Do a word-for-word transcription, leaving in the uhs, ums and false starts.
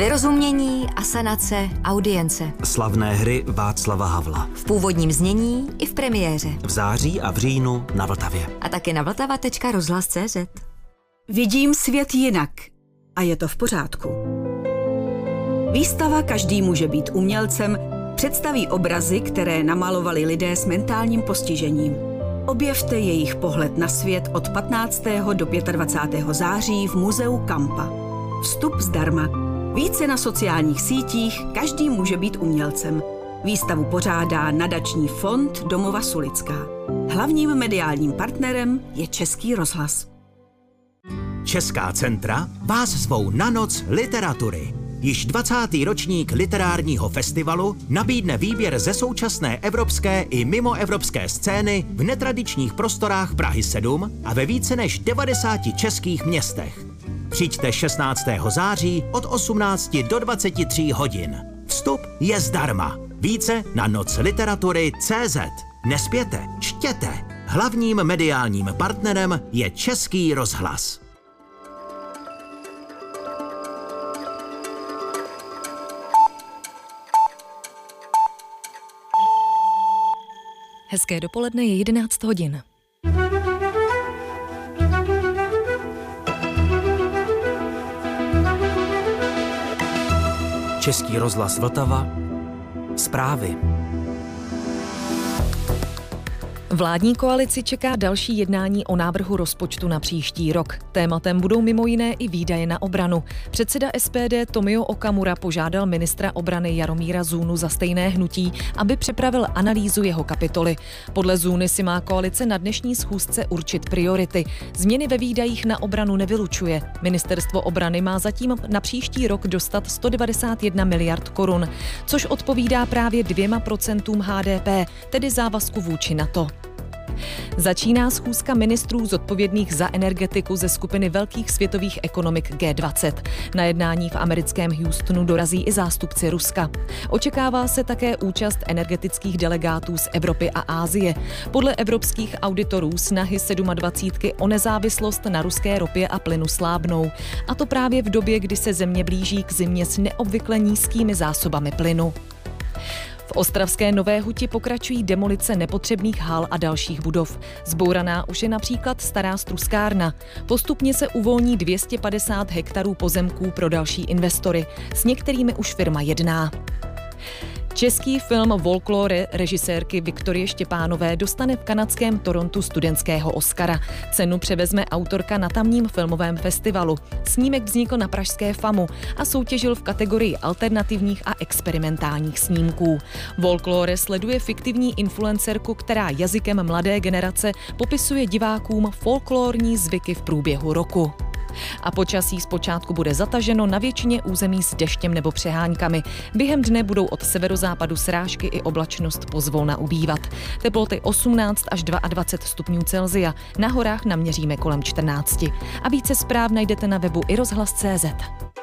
Vyrozumění, asanace, audience. Slavné hry Václava Havla. V původním znění i v premiéře. V září a v říjnu na Vltavě. A taky na vltava tečka rozhlas tečka cé zet. Vidím svět jinak. A je to v pořádku. Výstava Každý může být umělcem představí obrazy, které namalovali lidé s mentálním postižením. Objevte jejich pohled na svět od patnáctého do dvacátého pátého září v muzeu Kampa. Vstup zdarma. Více na sociálních sítích Každý může být umělcem. Výstavu pořádá nadační fond Domova Sulická. Hlavním mediálním partnerem je Český rozhlas. Česká centra vás zvou na Noc literatury. Již dvacátý ročník literárního festivalu nabídne výběr ze současné evropské i mimoevropské scény v netradičních prostorách Prahy sedm a ve více než devadesáti českých městech. Přijďte šestnáctého září od osmnácti do dvaceti tří hodin. Vstup je zdarma. Více na noc literatury tečka cé zet. Nespěte, čtěte. Hlavním mediálním partnerem je Český rozhlas. Hezké dopoledne, je jedenáct hodin. Český rozhlas Vltava. Zprávy. Vládní koalici čeká další jednání o návrhu rozpočtu na příští rok. Tématem budou mimo jiné i výdaje na obranu. Předseda es pé dé Tomio Okamura požádal ministra obrany Jaromíra Zůnu za stejné hnutí, aby připravil analýzu jeho kapitoly. Podle Zůny si má koalice na dnešní schůzce určit priority. Změny ve výdajích na obranu nevylučuje. Ministerstvo obrany má zatím na příští rok dostat sto devadesát jedna miliard korun, což odpovídá právě dvěma procentům há dé pé, tedy závazku vůči NATO. Začíná schůzka ministrů zodpovědných za energetiku ze skupiny velkých světových ekonomik gé dvacet. Na jednání v americkém Houstonu dorazí i zástupci Ruska. Očekává se také účast energetických delegátů z Evropy a Asie. Podle evropských auditorů snahy dvacítky o nezávislost na ruské ropě a plynu slábnou. A to právě v době, kdy se země blíží k zimě s neobvykle nízkými zásobami plynu. V ostravské Nové Huti pokračují demolice nepotřebných hal a dalších budov. Zbouraná už je například stará struskárna. Postupně se uvolní dvě stě padesát hektarů pozemků pro další investory. S některými už firma jedná. Český film Folklore režisérky Viktorie Štěpánové dostane v kanadském Torontu studentského Oscara. Cenu převezme autorka na tamním filmovém festivalu. Snímek vznikl na pražské FAMu a soutěžil v kategorii alternativních a experimentálních snímků. Folklore sleduje fiktivní influencerku, která jazykem mladé generace popisuje divákům folklorní zvyky v průběhu roku. A počasí zpočátku bude zataženo, na většině území s deštěm nebo přeháňkami. Během dne budou od severozápadu srážky i oblačnost pozvolna ubývat. Teploty osmnáct až dvacet dva stupňů Celsia, na horách naměříme kolem čtrnáct. A více zpráv najdete na webu i rozhlas tečka cé zet.